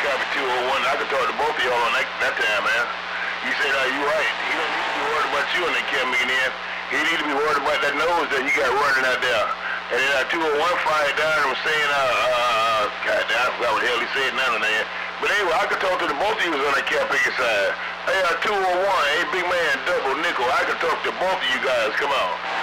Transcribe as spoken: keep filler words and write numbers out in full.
copy two oh one. I could talk to both of y'all on that, that time, man. You said, uh, you right. He don't need to be worried about you in that camp again. He need to be worried about that nose that you got running out there. And then uh, two oh one fired down and was saying, uh, uh, God damn, I forgot what the hell he said now and then. But anyway, I could talk to the both of you on that camp picket side. Hey, uh, two oh one, hey, big man, double nickel. I could talk to both of you guys. Come on.